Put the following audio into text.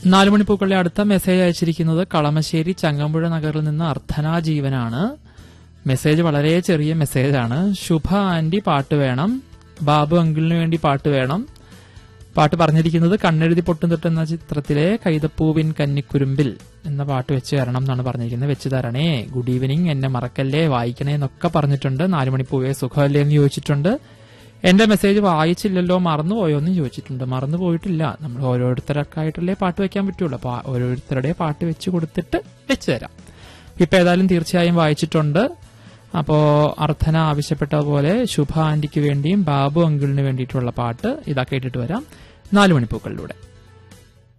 4 മണിപ്പൂക്കളുടെ അടുത്ത മെസ്സേജ് അയച്ചിരിക്കുന്നത് കളമശ്ശേരി ചങ്ങമ്പുഴ നഗറിൽ നിന്ന് അർത്ഥന ജീവനാണ്. മെസ്സേജ് വളരെ ചെറിയ മെസ്സേജാണ്. ശുഭ ആന്റി പാട്ട് വേണം, ബാബു അങ്കിളിന് വേണ്ടി പാട്ട് വേണം. പാട്ട് പറഞ്ഞിരിക്കുന്നത് കണ്ണെഴുതി പൊട്ടും തൊട്ട് എന്ന ചിത്രത്തിലെ കൈതപ്പൂവിൻ കന്നിക്കുരുമ്പിൽ എന്ന പാട്ട് വെച്ച് തരണം എന്നാണ് പറഞ്ഞിരിക്കുന്നത്. വെച്ച് തരണേ, ഗുഡ് ഈവനിങ്, എന്നെ മറക്കല്ലേ, വായിക്കണേ എന്നൊക്കെ പറഞ്ഞിട്ടുണ്ട്. 4 മണിപ്പൂവേ സുഖമല്ലേ എന്ന് ചോദിച്ചിട്ടുണ്ട്. എന്റെ മെസ്സേജ് വായിച്ചില്ലല്ലോ, മറന്നുപോയോ എന്ന് ചോദിച്ചിട്ടുണ്ട്. മറന്നുപോയിട്ടില്ല, നമ്മൾ ഓരോരുത്തർക്കായിട്ടല്ലേ പാട്ട് വെക്കാൻ പറ്റുള്ളൂ. അപ്പൊ ഓരോരുത്തരുടെ പാട്ട് വെച്ച് കൊടുത്തിട്ട് വെച്ച് തരാം. ഇപ്പൊ ഏതായാലും തീർച്ചയായും വായിച്ചിട്ടുണ്ട്. അപ്പോ അർത്ഥന ആവശ്യപ്പെട്ട പോലെ ശുഭ ആന്റിക്ക് വേണ്ടിയും ബാബു അങ്കിളിന് വേണ്ടിയിട്ടുള്ള പാട്ട് ഇതാ കേട്ടിട്ട് വരാം 4 മണിപ്പൂക്കളിലൂടെ.